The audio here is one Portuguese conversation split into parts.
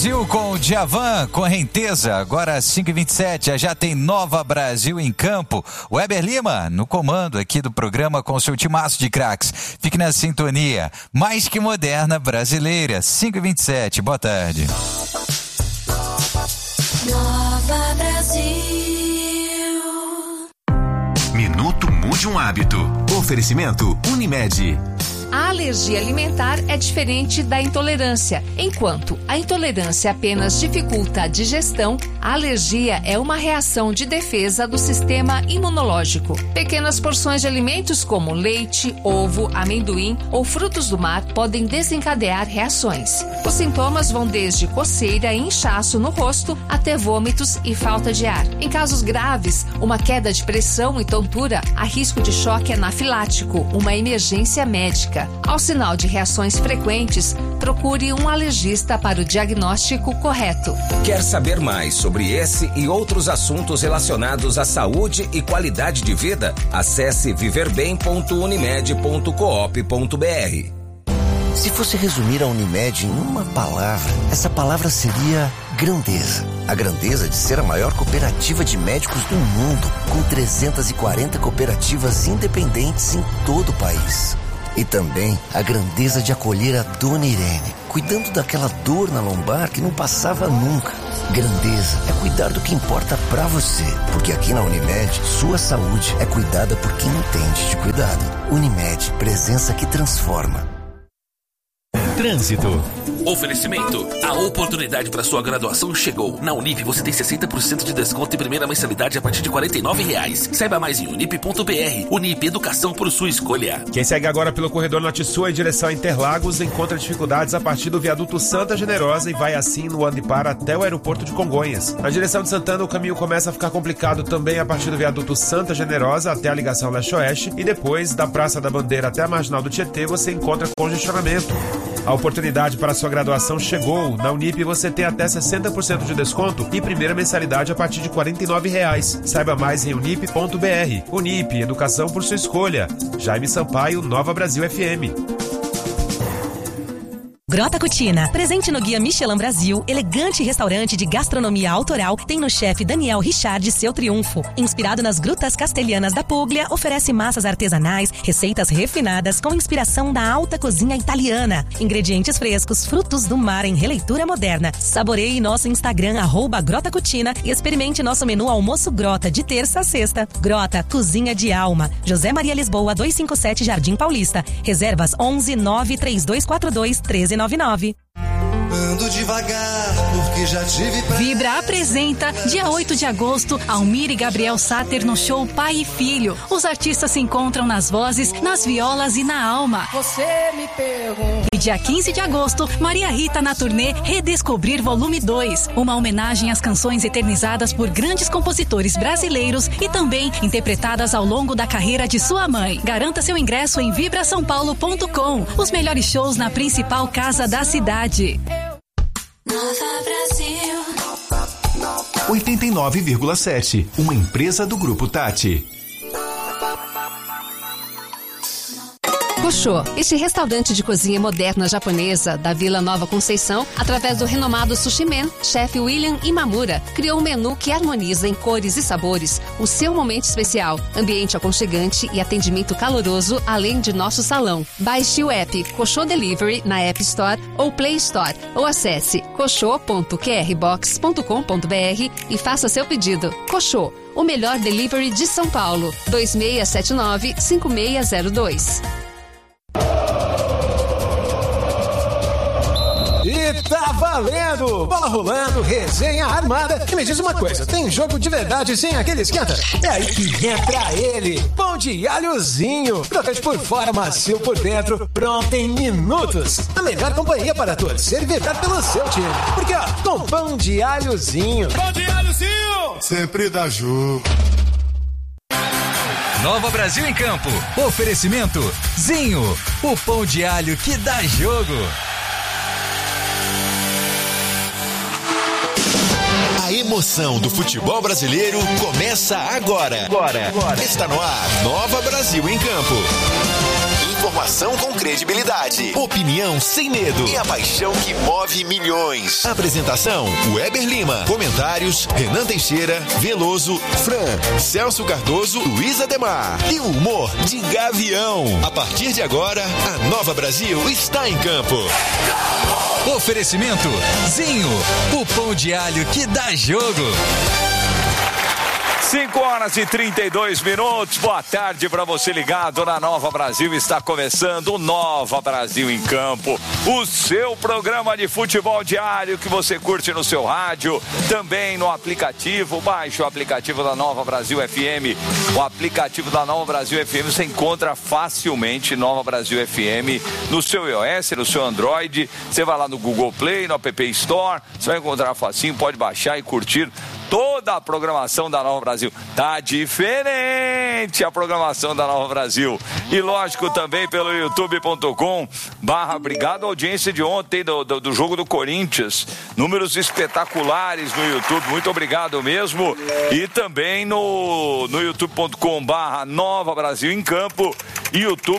Brasil com o Djavan, Correnteza, agora 5h27, já tem Nova Brasil em campo. Weber Lima, no comando aqui do programa com seu timaço de craques. Fique na sintonia, mais que moderna brasileira, 5h27, boa tarde. Nova Brasil. Minuto Mude um Hábito. Oferecimento Unimed. A alergia alimentar é diferente da intolerância. Enquanto a intolerância apenas dificulta a digestão, a alergia é uma reação de defesa do sistema imunológico. Pequenas porções de alimentos como leite, ovo, amendoim ou frutos do mar podem desencadear reações. Os sintomas vão desde coceira e inchaço no rosto até vômitos e falta de ar. Em casos graves, uma queda de pressão e tontura, há risco de choque anafilático, uma emergência médica. Ao sinal de reações frequentes, procure um alergista para o diagnóstico correto. Quer saber mais sobre esse e outros assuntos relacionados à saúde e qualidade de vida? Acesse viverbem.unimed.coop.br. Se fosse resumir a Unimed em uma palavra, essa palavra seria grandeza. A grandeza de ser a maior cooperativa de médicos do mundo, com 340 cooperativas independentes em todo o país. E também a grandeza de acolher a Dona Irene, cuidando daquela dor na lombar que não passava nunca. Grandeza é cuidar do que importa pra você, porque aqui na Unimed, sua saúde é cuidada por quem entende de cuidado. Unimed, presença que transforma. Trânsito. Oferecimento. A oportunidade para sua graduação chegou. Na Unip você tem 60% de desconto e primeira mensalidade a partir de R$ 49,00. Saiba mais em unip.br. Unip, educação por sua escolha. Quem segue agora pelo corredor Norte Sul em direção a Interlagos encontra dificuldades a partir do viaduto Santa Generosa e vai assim no Andipar até o aeroporto de Congonhas. Na direção de Santana o caminho começa a ficar complicado também a partir do viaduto Santa Generosa até a ligação leste-oeste e depois da Praça da Bandeira até a Marginal do Tietê você encontra congestionamento. A oportunidade para sua graduação chegou. Na Unip você tem até 60% de desconto e primeira mensalidade a partir de R$ 49,00. Saiba mais em unip.br. Unip, educação por sua escolha. Jaime Sampaio, Nova Brasil FM. Grota Cucina, presente no Guia Michelin Brasil, elegante restaurante de gastronomia autoral, tem no chefe Daniel Richard seu triunfo. Inspirado nas grutas castelhanas da Puglia, oferece massas artesanais, receitas refinadas com inspiração da alta cozinha italiana. Ingredientes frescos, frutos do mar em releitura moderna. Saboreie nosso Instagram, @Grota Cucina e experimente nosso menu almoço Grota, de terça a sexta. Grota, cozinha de alma. José Maria Lisboa, 257 Jardim Paulista. Reservas 11 93242 1399. Ando devagar, porque já tive pra... Vibra apresenta, dia 8 de agosto, Almir e Gabriel Sater no show Pai e Filho. Os artistas se encontram nas vozes, nas violas e na alma. Você me pergunta. E dia 15 de agosto, Maria Rita na turnê Redescobrir Volume 2. Uma homenagem às canções eternizadas por grandes compositores brasileiros e também interpretadas ao longo da carreira de sua mãe. Garanta seu ingresso em vibrasaopaulo.com. Os melhores shows na principal casa da cidade. Nova Brasil 89,7. Uma empresa do Grupo Tati. Koshô, este restaurante de cozinha moderna japonesa da Vila Nova Conceição, através do renomado Sushi Man, chefe William Imamura, criou um menu que harmoniza em cores e sabores o seu momento especial, ambiente aconchegante e atendimento caloroso, além de nosso salão. Baixe o app Koshô Delivery na App Store ou Play Store ou acesse koshô.qrbox.com.br e faça seu pedido. Koshô, o melhor delivery de São Paulo, 2679-5602. E tá valendo! Bola rolando, resenha armada. E me diz uma coisa, tem jogo de verdade sem aquele esquenta? É aí que entra ele, pão de alhozinho. Crocante por fora, macio por dentro, pronto em minutos. A melhor companhia para torcer e vibrar pelo seu time. Porque ó, com pão de alhozinho. Pão de alhozinho! Sempre dá jogo. Nova Brasil em campo. Oferecimento Zinho, o pão de alho que dá jogo. A emoção do futebol brasileiro começa agora. Está no ar, Nova Brasil em campo. Informação com credibilidade. Opinião sem medo. E a paixão que move milhões. Apresentação: Weber Lima. Comentários: Renan Teixeira, Veloso, Fran, Celso Cardoso, Luiz Ademar. E o humor de Gavião. A partir de agora, a Nova Brasil está em campo. Oferecimento Zinho, o pão de alho que dá jogo. 5h32. Boa tarde para você ligado na Nova Brasil. Está começando o Nova Brasil em Campo, o seu programa de futebol diário que você curte no seu rádio, também no aplicativo. Baixe o aplicativo da Nova Brasil FM. O aplicativo da Nova Brasil FM você encontra facilmente Nova Brasil FM no seu iOS, no seu Android. Você vai lá no Google Play, no App Store, você vai encontrar facinho, pode baixar e curtir toda a programação da Nova Brasil. Tá diferente a programação da Nova Brasil. E lógico também pelo youtube.com/. Obrigado à audiência de ontem do jogo do Corinthians. Números espetaculares no YouTube. Muito obrigado mesmo. E também no youtube.com/Nova Brasil em Campo. E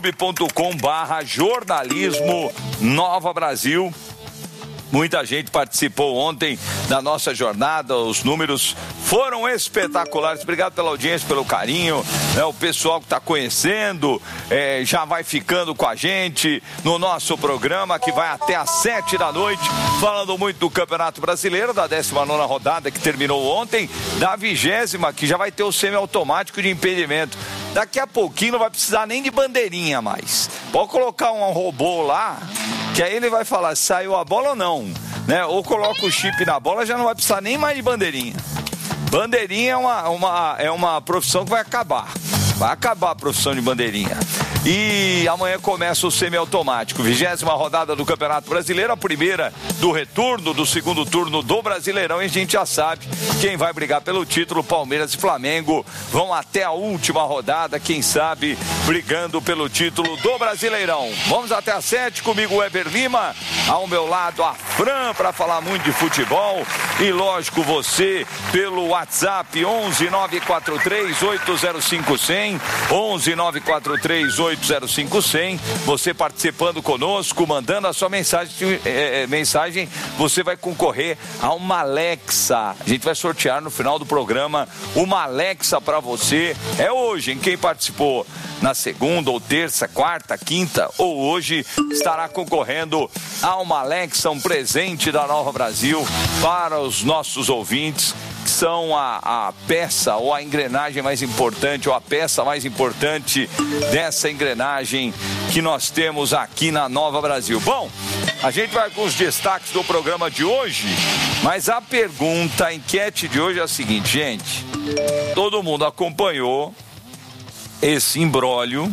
youtube.com/jornalismo Nova Brasil. Muita gente participou ontem da nossa jornada, os números foram espetaculares. Obrigado pela audiência, pelo carinho, né? O pessoal que está conhecendo, já vai ficando com a gente no nosso programa, que vai até às 7 da noite, falando muito do Campeonato Brasileiro, da 19ª rodada que terminou ontem, da 20ª, que já vai ter o semiautomático de impedimento. Daqui a pouquinho não vai precisar nem de bandeirinha mais. Pode colocar um robô lá, que aí ele vai falar se saiu a bola ou não, né? Ou coloca o chip na bola, já não vai precisar nem mais de bandeirinha. Bandeirinha é uma profissão que vai acabar. Vai acabar a profissão de bandeirinha. E amanhã começa o semiautomático. 20ª rodada do Campeonato Brasileiro, a primeira do retorno do segundo turno do Brasileirão. E a gente já sabe quem vai brigar pelo título. Palmeiras e Flamengo vão até a última rodada, quem sabe brigando pelo título do Brasileirão. Vamos até às 7 comigo, Weber Lima. Ao meu lado, a Fran, para falar muito de futebol. E lógico, você pelo WhatsApp 11 943 805 100, 11 943 805 100. Você participando conosco, mandando a sua mensagem, você vai concorrer a uma Alexa. A gente vai sortear no final do programa uma Alexa para você. É hoje, em quem participou na segunda ou terça, quarta, quinta ou hoje, estará concorrendo a uma Alexa, um presente da Nova Brasil para os nossos ouvintes, que são a peça ou a engrenagem mais importante, ou a peça mais importante dessa engrenagem que nós temos aqui na Nova Brasil. Bom, a gente vai com os destaques do programa de hoje, mas a pergunta, a enquete de hoje é a seguinte, gente. Todo mundo acompanhou esse imbróglio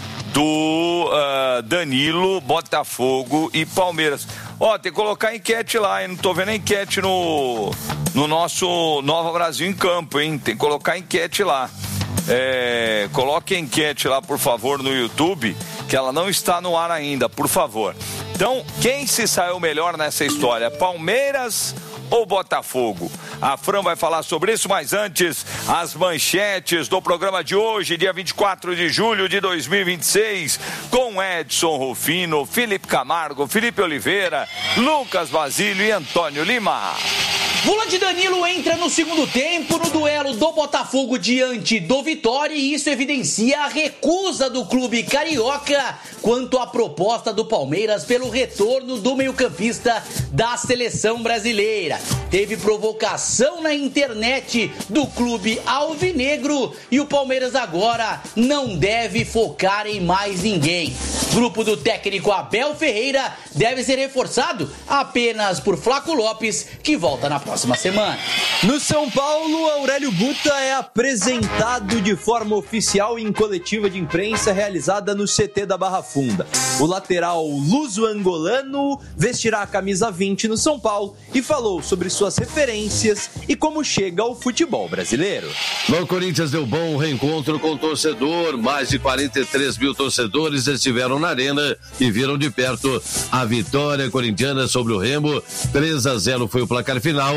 do Danilo, Botafogo e Palmeiras. Tem que colocar enquete lá, hein? Não tô vendo a enquete no nosso Nova Brasil em Campo, hein? Tem que colocar enquete lá. Coloque a enquete lá, por favor, no YouTube, que ela não está no ar ainda, por favor. Então, quem se saiu melhor nessa história? Palmeiras ou Botafogo? A Fran vai falar sobre isso, mas antes, as manchetes do programa de hoje, dia 24 de julho de 2026, com Edson Rufino, Felipe Camargo, Felipe Oliveira, Lucas Basílio e Antônio Lima. Volante Danilo entra no segundo tempo no duelo do Botafogo diante do Vitória, e isso evidencia a recusa do clube carioca quanto à proposta do Palmeiras pelo retorno do meio-campista da seleção brasileira. Teve provocação na internet do clube alvinegro e o Palmeiras agora não deve focar em mais ninguém. Grupo do técnico Abel Ferreira deve ser reforçado apenas por Flaco Lopes, que volta na próxima semana. No São Paulo, Aurélio Buta é apresentado de forma oficial em coletiva de imprensa realizada no CT da Barra Funda. O lateral luso-angolano vestirá a camisa 20 no São Paulo e falou sobre suas referências e como chega ao futebol brasileiro. No Corinthians deu bom reencontro com o torcedor, mais de 43 mil torcedores estiveram na arena e viram de perto a vitória corintiana sobre o Remo. 3-0 foi o placar final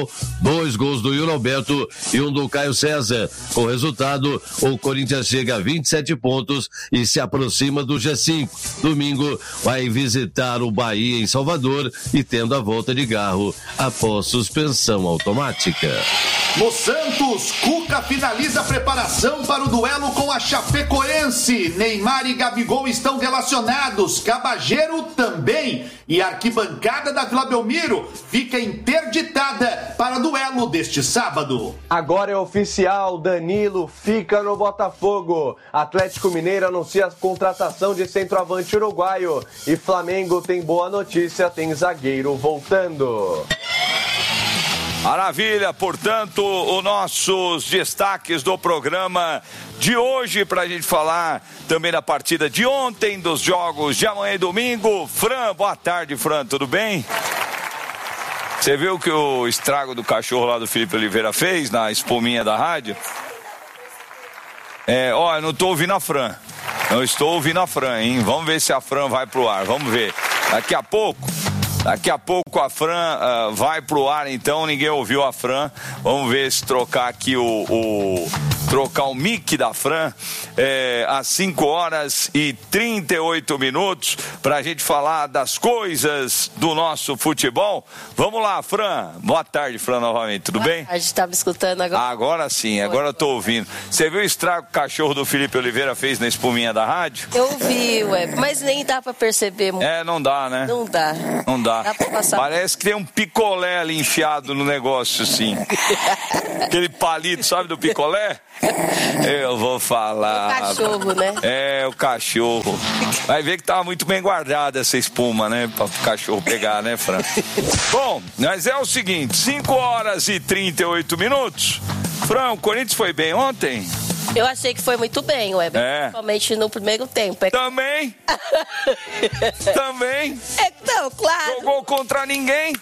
final, 2 gols do Yuri Alberto e um do Caio César. Com o resultado, o Corinthians chega a 27 pontos e se aproxima do G5. Domingo vai visitar o Bahia em Salvador e tendo a volta de Garro após suspensão automática. No Santos, Cuca finaliza a preparação para o duelo com a Chapecoense. Neymar e Gabigol estão relacionados, Cabageiro também. E a arquibancada da Vila Belmiro fica interditada para o duelo deste sábado. Agora é oficial, Danilo fica no Botafogo. Atlético Mineiro anuncia a contratação de centroavante uruguaio. E Flamengo tem boa notícia, tem zagueiro voltando. Maravilha, portanto, os nossos destaques do programa de hoje para a gente falar também da partida de ontem, dos jogos de amanhã e domingo. Fran, boa tarde, Fran, tudo bem? Você viu que o estrago do cachorro lá do Felipe Oliveira fez na espuminha da rádio? Eu não estou ouvindo a Fran. Não estou ouvindo a Fran, hein? Vamos ver se a Fran vai pro ar, vamos ver. Daqui a pouco a Fran vai pro ar, então ninguém ouviu a Fran. Vamos ver se trocar aqui trocar o mic da Fran às 5h38 pra gente falar das coisas do nosso futebol. Vamos lá, Fran. Boa tarde, Fran, novamente. Tudo bem? A gente estava escutando agora. Agora sim, agora eu tô ouvindo. Você viu o estrago que o cachorro do Felipe Oliveira fez na espuminha da rádio? Eu vi, mas nem dá pra perceber muito. Não dá, né? Não dá. Não dá. Dá pra passar. Parece que tem um picolé ali enfiado no negócio, assim. Aquele palito, sabe, do picolé? Eu vou falar. O cachorro, né? O cachorro. Vai ver que tava muito bem guardada essa espuma, né? Pra o cachorro pegar, né, Fran? Bom, mas é o seguinte, 5h38. Fran, o Corinthians foi bem ontem? Eu achei que foi muito bem, Weber. Principalmente no primeiro tempo. Também? Também? Não, claro. Jogou contra ninguém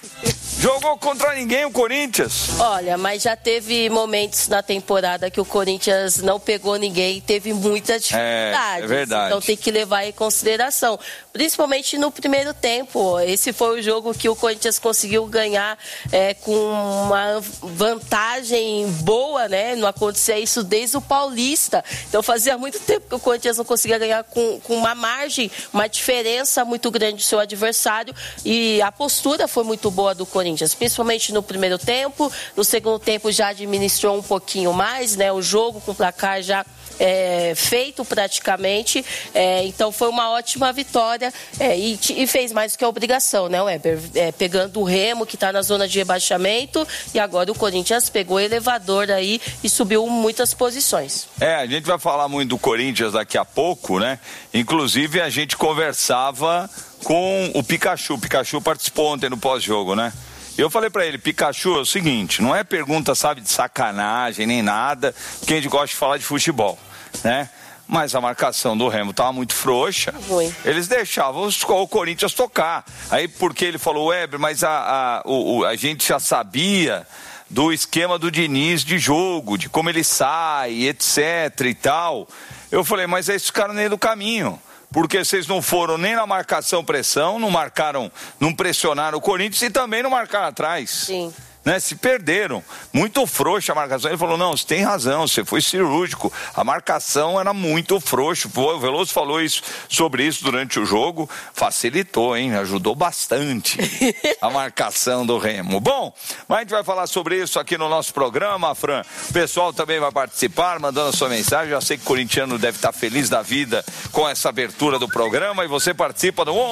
o Corinthians. Olha, mas já teve momentos na temporada que o Corinthians não pegou ninguém e teve muitas dificuldades. É verdade. Então tem que levar em consideração. Principalmente no primeiro tempo. Esse foi o jogo que o Corinthians conseguiu ganhar com uma vantagem boa, né? Não acontecia isso desde o Paulista. Então fazia muito tempo que o Corinthians não conseguia ganhar com uma margem, uma diferença muito grande do seu adversário. E a postura foi muito boa do Corinthians, principalmente no primeiro tempo. No segundo tempo já administrou um pouquinho mais, né? O jogo com o placar já feito praticamente. Então foi uma ótima vitória e fez mais do que a obrigação, né, Weber? Pegando o Remo, que está na zona de rebaixamento, e agora o Corinthians pegou o elevador aí e subiu muitas posições. A gente vai falar muito do Corinthians daqui a pouco, né? Inclusive a gente conversava com o Pikachu. O Pikachu participou ontem no pós-jogo, né? Eu falei pra ele, Pikachu, é o seguinte, não é pergunta, sabe, de sacanagem nem nada, porque a gente gosta de falar de futebol, né? Mas a marcação do Remo tava muito frouxa. Eles deixavam o Corinthians tocar. Aí porque ele falou, Weber, mas a gente já sabia do esquema do Diniz de jogo, de como ele sai, etc e tal. Eu falei, mas eles ficaram no meio do caminho. Porque vocês não foram nem na marcação-pressão, não pressionaram o Corinthians e também não marcaram atrás. Sim. Né, se perderam, muito frouxa a marcação. Ele falou, não, você tem razão, você foi cirúrgico, a marcação era muito frouxa. O Veloso falou sobre isso durante o jogo, facilitou, hein, ajudou bastante a marcação do Remo. Bom, mas a gente vai falar sobre isso aqui no nosso programa, Fran. O pessoal também vai participar, mandando a sua mensagem. Já sei que o corintiano deve estar feliz da vida com essa abertura do programa, e você participa no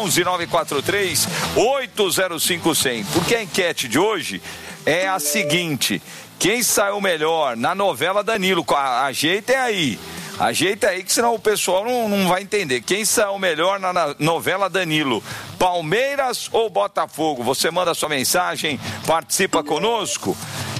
11-943-805-100. Porque a enquete de hoje é a seguinte: quem saiu melhor na novela Danilo? Ajeita aí que senão o pessoal não vai entender. Quem saiu melhor na novela Danilo? Palmeiras ou Botafogo? Você manda sua mensagem, participa conosco.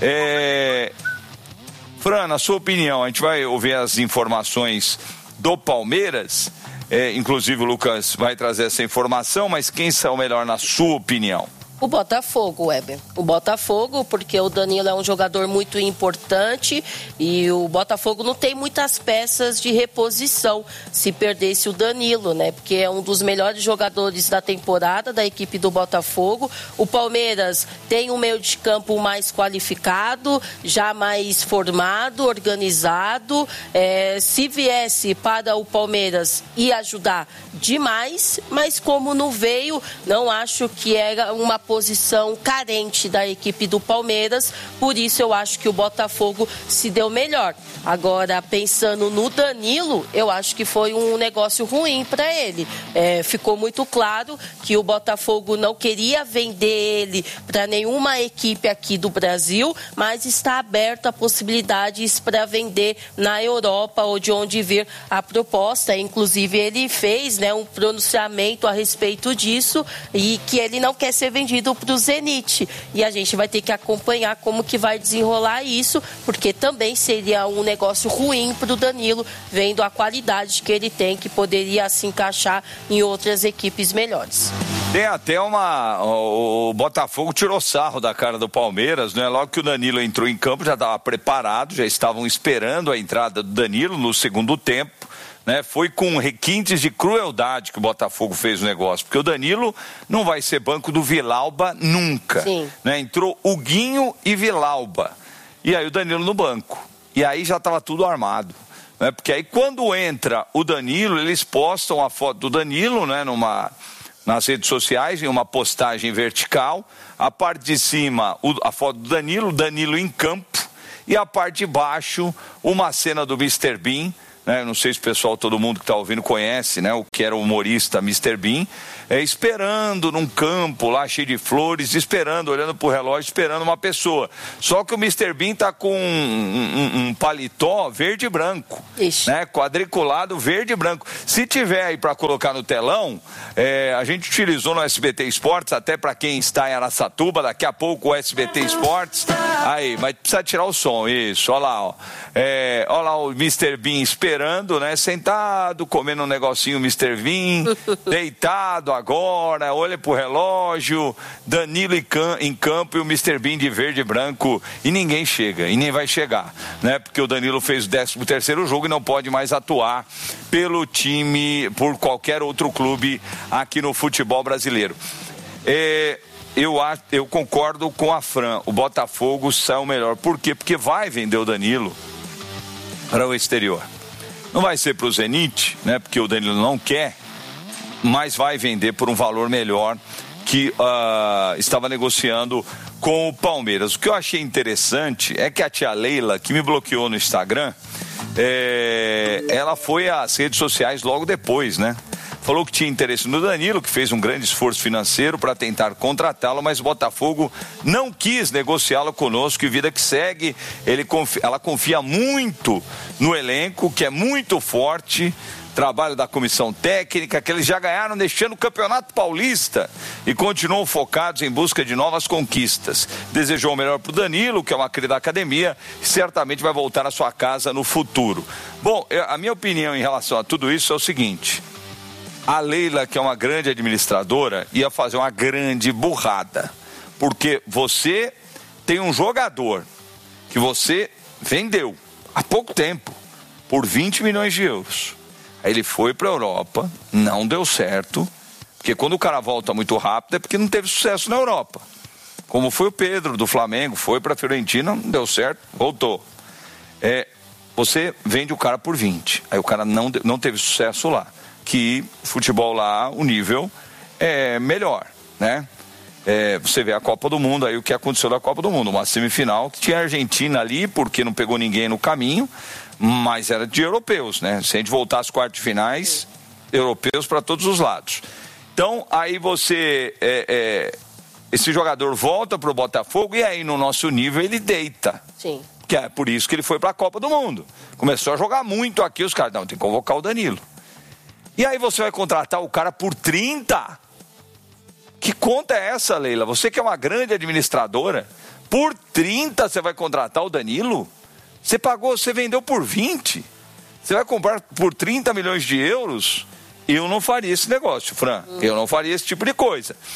Fran, na sua opinião, a gente vai ouvir as informações do Palmeiras, inclusive o Lucas vai trazer essa informação, mas quem saiu melhor na sua opinião? O Botafogo, Weber. O Botafogo, porque o Danilo é um jogador muito importante e o Botafogo não tem muitas peças de reposição se perdesse o Danilo, né? Porque é um dos melhores jogadores da temporada da equipe do Botafogo. O Palmeiras tem um meio de campo mais qualificado, já mais formado, organizado. Se viesse para o Palmeiras ia ajudar demais, mas como não veio, não acho que era uma posição carente da equipe do Palmeiras, por isso eu acho que o Botafogo se deu melhor. Agora, pensando no Danilo, eu acho que foi um negócio ruim para ele. Ficou muito claro que o Botafogo não queria vender ele para nenhuma equipe aqui do Brasil, mas está aberta a possibilidades para vender na Europa ou de onde vir a proposta. Inclusive, ele fez, né, um pronunciamento a respeito disso e que ele não quer ser vendido para o Zenit. E a gente vai ter que acompanhar como que vai desenrolar isso, porque também seria um negócio ruim para o Danilo, vendo a qualidade que ele tem, que poderia se encaixar em outras equipes melhores. Tem até o Botafogo tirou sarro da cara do Palmeiras, né? Logo que o Danilo entrou em campo, já estava preparado, já estavam esperando a entrada do Danilo no segundo tempo. Né, foi com requintes de crueldade que o Botafogo fez o negócio, porque o Danilo não vai ser banco do Vilauba nunca. Né, entrou Huguinho e Vilauba, e aí o Danilo no banco, e aí já estava tudo armado. Né, porque aí quando entra o Danilo, eles postam a foto do Danilo, né, nas redes sociais, em uma postagem vertical, a parte de cima a foto do Danilo em campo, e a parte de baixo uma cena do Mr. Bean. Não sei se o pessoal, todo mundo que está ouvindo conhece, né, o que era o humorista Mr. Bean, esperando num campo lá cheio de flores, esperando, olhando pro relógio, esperando uma pessoa. Só que o Mr. Bean tá com um paletó verde e branco, né, quadriculado verde e branco. Se tiver aí para colocar no telão, a gente utilizou no SBT Esportes, até para quem está em Araçatuba, daqui a pouco o SBT Esportes, aí, mas precisa tirar o som, isso, olha lá, ó. Olha lá o Mr. Bean esperando, né? Sentado, comendo um negocinho Mr. Bean, deitado agora, olha pro relógio, Danilo em campo e o Mr. Bean de verde e branco, e ninguém chega, e nem vai chegar, né? Porque o Danilo fez o 13º jogo e não pode mais atuar pelo time, por qualquer outro clube aqui no futebol brasileiro. Eu concordo com a Fran, o Botafogo saiu melhor. Por quê? Porque vai vender o Danilo para o exterior. Não vai ser para o Zenit, né? Porque o Danilo não quer, mas vai vender por um valor melhor que estava negociando com o Palmeiras. O que eu achei interessante é que a tia Leila, que me bloqueou no Instagram, ela foi às redes sociais logo depois, né? Falou que tinha interesse no Danilo, que fez um grande esforço financeiro para tentar contratá-lo, mas o Botafogo não quis negociá-lo conosco, e vida que segue, ela confia muito no elenco, que é muito forte, trabalho da comissão técnica, que eles já ganharam deixando o Campeonato Paulista e continuam focados em busca de novas conquistas. Desejou o melhor para o Danilo, que é uma cria da academia, e certamente vai voltar à sua casa no futuro. Bom, a minha opinião em relação a tudo isso é o seguinte: a Leila, que é uma grande administradora, ia fazer uma grande burrada. Porque você tem um jogador que você vendeu há pouco tempo por 20 milhões de euros. Aí ele foi para a Europa, não deu certo, porque quando o cara volta muito rápido é porque não teve sucesso na Europa. Como foi o Pedro do Flamengo, foi para a Fiorentina, não deu certo, voltou. Você vende o cara por 20, aí o cara não teve sucesso lá. Que futebol lá, o nível é melhor, né? Você vê a Copa do Mundo, aí o que aconteceu na Copa do Mundo, uma semifinal que tinha a Argentina ali, porque não pegou ninguém no caminho, mas era de europeus, né? Se a gente voltar às quartas de finais, europeus para todos os lados. Então, aí esse jogador volta para o Botafogo e aí no nosso nível ele deita. Sim. Que é por isso que ele foi para a Copa do Mundo. Começou a jogar muito aqui, os caras, não, tem que convocar o Danilo. E aí você vai contratar o cara por 30? Que conta é essa, Leila? Você que é uma grande administradora, por 30 você vai contratar o Danilo? Você vendeu por 20? Você vai comprar por 30 milhões de euros? Eu não faria esse negócio, Fran. Eu não faria esse tipo de coisa.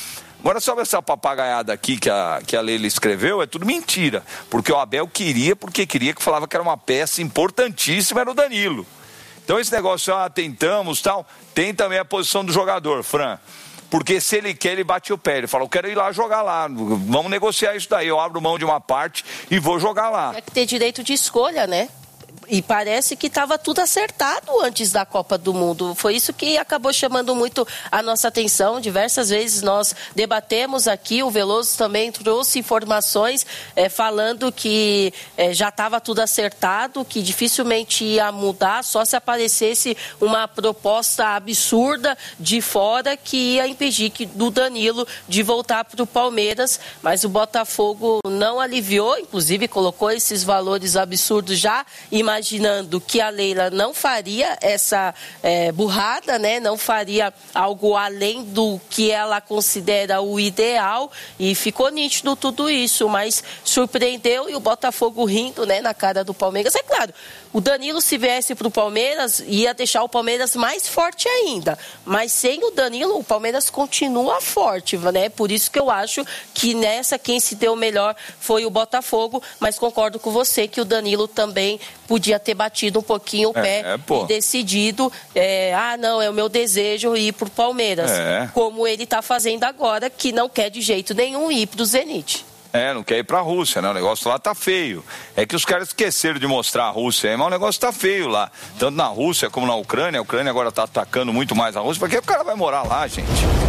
Agora, sabe essa papagaiada aqui que a Leila escreveu? É tudo mentira. Porque o Abel queria que falava que era uma peça importantíssima, era o Danilo. Então esse negócio, tentamos, tal, tem também a posição do jogador, Fran. Porque se ele quer, ele bate o pé. Ele fala, eu quero ir lá jogar lá. Vamos negociar isso daí. Eu abro mão de uma parte e vou jogar lá. Tem que ter direito de escolha, né? E parece que estava tudo acertado antes da Copa do Mundo. Foi isso que acabou chamando muito a nossa atenção. Diversas vezes nós debatemos aqui, o Veloso também trouxe informações falando que já estava tudo acertado, que dificilmente ia mudar, só se aparecesse uma proposta absurda de fora que ia impedir do Danilo de voltar para o Palmeiras. Mas o Botafogo não aliviou, inclusive colocou esses valores absurdos já, imaginando que a Leila não faria essa burrada, né? Não faria algo além do que ela considera o ideal, e ficou nítido tudo isso, mas surpreendeu, e o Botafogo rindo, né, na cara do Palmeiras. É claro, o Danilo, se viesse para o Palmeiras, ia deixar o Palmeiras mais forte ainda, mas sem o Danilo o Palmeiras continua forte, né? Por isso que eu acho que nessa quem se deu melhor foi o Botafogo, mas concordo com você que o Danilo também podia ter batido um pouquinho o pé e decidido, não, é o meu desejo ir pro Palmeiras, como ele está fazendo agora, que não quer de jeito nenhum ir pro Zenit. Não quer ir pra Rússia, né? O negócio lá tá feio. É que os caras esqueceram de mostrar a Rússia, mas o negócio tá feio lá. Tanto na Rússia como na Ucrânia. A Ucrânia agora tá atacando muito mais a Rússia. Pra que o cara vai morar lá, gente?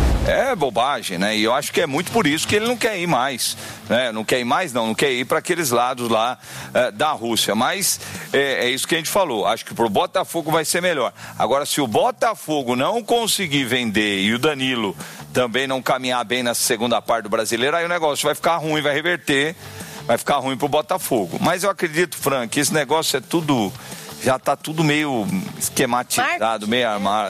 É bobagem, né? E eu acho que é muito por isso que ele não quer ir mais, né? Não quer ir mais, não quer ir para aqueles lados lá da Rússia. Mas é isso que a gente falou. Acho que pro Botafogo vai ser melhor. Agora, se o Botafogo não conseguir vender e o Danilo também não caminhar bem na segunda parte do Brasileiro, aí o negócio vai ficar ruim, vai reverter, vai ficar ruim pro Botafogo. Mas eu acredito, Frank, que esse negócio é tudo... Já está tudo meio esquematizado, meio armado.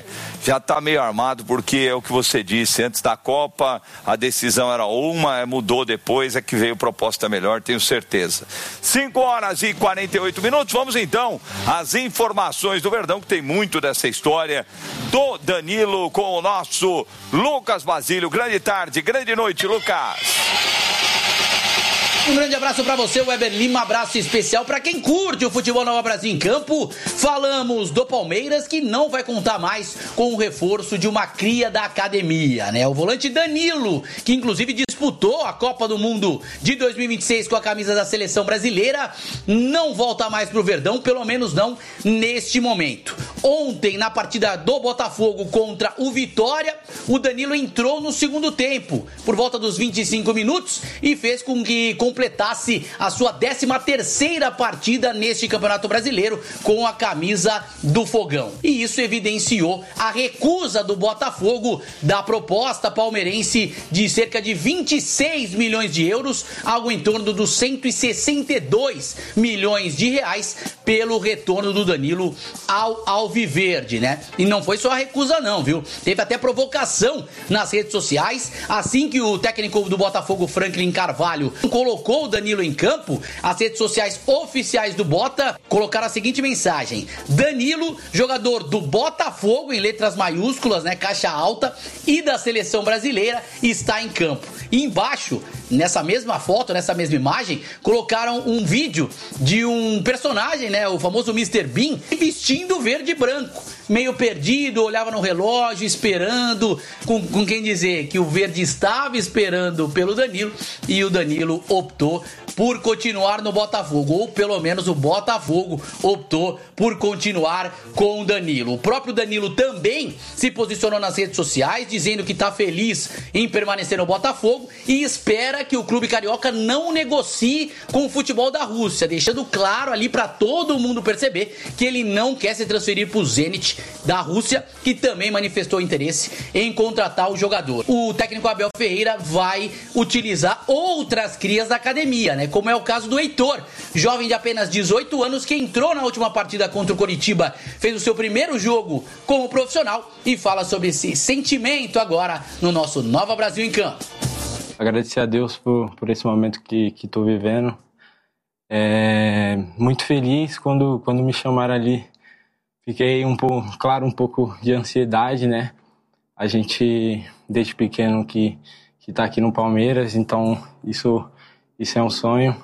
Já está meio armado, porque é o que você disse, antes da Copa a decisão era uma, mudou depois, é que veio proposta melhor, tenho certeza. 5h48, vamos então às informações do Verdão, que tem muito dessa história do Danilo com o nosso Lucas Basílio. Grande tarde, grande noite, Lucas. Um grande abraço para você, Weber Lima, abraço especial para quem curte o futebol Nova Brasil em campo. Falamos do Palmeiras, que não vai contar mais com o reforço de uma cria da academia, né? O volante Danilo, que inclusive disputou a Copa do Mundo de 2026 com a camisa da seleção brasileira, não volta mais pro Verdão, pelo menos não neste momento. Ontem, na partida do Botafogo contra o Vitória, o Danilo entrou no segundo tempo, por volta dos 25 minutos, e fez com que completasse a sua 13ª partida neste Campeonato Brasileiro com a camisa do Fogão. E isso evidenciou a recusa do Botafogo da proposta palmeirense de cerca de 26 milhões de euros, algo em torno dos 162 milhões de reais, pelo retorno do Danilo ao Alviverde, né? E não foi só a recusa não, viu? Teve até provocação nas redes sociais. Assim que o técnico do Botafogo, Franklin Carvalho, colocou o Danilo em campo, as redes sociais oficiais do Bota colocaram a seguinte mensagem: Danilo, jogador do Botafogo, em letras maiúsculas, né, caixa alta, e da seleção brasileira, está em campo. E embaixo, nessa mesma foto, nessa mesma imagem, colocaram um vídeo de um personagem, né, o famoso Mr. Bean, vestindo verde e branco, meio perdido, olhava no relógio, esperando, com quem dizer que o verde estava esperando pelo Danilo, e o Danilo optou por continuar no Botafogo, ou pelo menos o Botafogo optou por continuar com o Danilo. O próprio Danilo também se posicionou nas redes sociais, dizendo que está feliz em permanecer no Botafogo e espera que o clube carioca não negocie com o futebol da Rússia, deixando claro ali para todo mundo perceber que ele não quer se transferir para o Zenit da Rússia, que também manifestou interesse em contratar o jogador. O técnico Abel Ferreira vai utilizar outras crias da academia, né? Como é o caso do Heitor, jovem de apenas 18 anos, que entrou na última partida contra o Coritiba, fez o seu primeiro jogo como profissional e fala sobre esse sentimento agora no nosso Nova Brasil em Campo. Agradecer a Deus por esse momento que estou vivendo. Muito feliz quando me chamaram ali. Fiquei um pouco de ansiedade, né? A gente, desde pequeno, que tá aqui no Palmeiras, então isso é um sonho.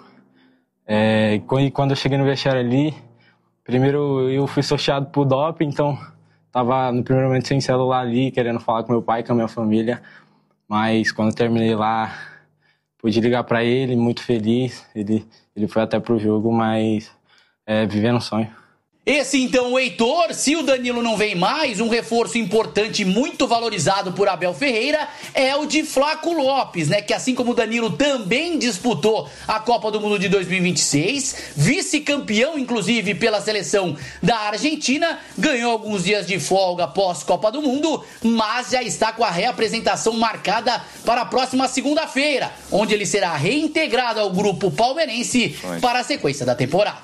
E quando eu cheguei no vestiário ali, primeiro eu fui sorteado por doping, então tava no primeiro momento sem celular ali, querendo falar com meu pai, com a minha família, mas quando eu terminei lá, pude ligar para ele, muito feliz, ele foi até pro jogo, mas vivendo um sonho. Esse então o Heitor, se o Danilo não vem mais, um reforço importante muito valorizado por Abel Ferreira é o de Flaco Lopes, né? Que assim como o Danilo também disputou a Copa do Mundo de 2026, vice-campeão inclusive pela seleção da Argentina, ganhou alguns dias de folga após Copa do Mundo, mas já está com a reapresentação marcada para a próxima segunda-feira, onde ele será reintegrado ao grupo palmeirense para a sequência da temporada.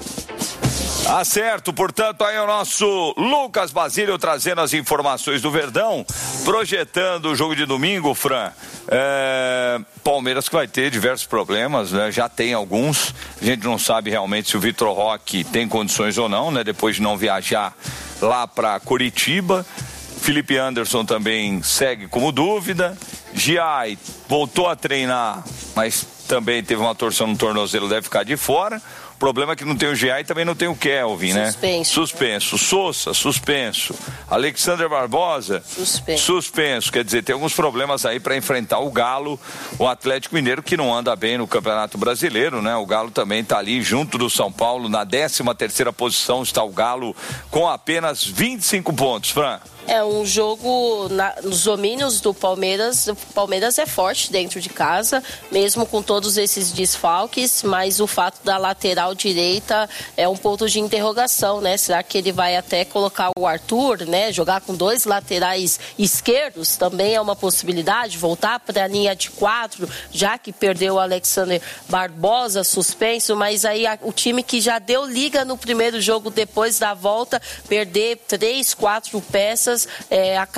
Acerto, portanto, aí o nosso Lucas Basílio trazendo as informações do Verdão, projetando o jogo de domingo, Fran. Palmeiras que vai ter diversos problemas, né? Já tem alguns, a gente não sabe realmente se o Vitor Roque tem condições ou não, né? Depois de não viajar lá para Curitiba. Felipe Anderson também segue como dúvida. Giai voltou a treinar, mas também teve uma torção no tornozelo, deve ficar de fora. O problema é que não tem o Giai e também não tem o Kelvin, né? Suspenso. Sousa, suspenso. Alexander Barbosa, suspenso. Quer dizer, tem alguns problemas aí para enfrentar o Galo, o Atlético Mineiro, que não anda bem no Campeonato Brasileiro, né? O Galo também está ali junto do São Paulo, na 13ª posição está o Galo com apenas 25 pontos, Fran. É um jogo nos domínios do Palmeiras. O Palmeiras é forte dentro de casa, mesmo com todos esses desfalques, mas o fato da lateral direita é um ponto de interrogação, né? Será que ele vai até colocar o Arthur, né? Jogar com 2 laterais esquerdos também é uma possibilidade, voltar para a linha de 4, já que perdeu o Alexander Barbosa suspenso, mas aí o time que já deu liga no primeiro jogo depois da volta, perder 3, 4 peças,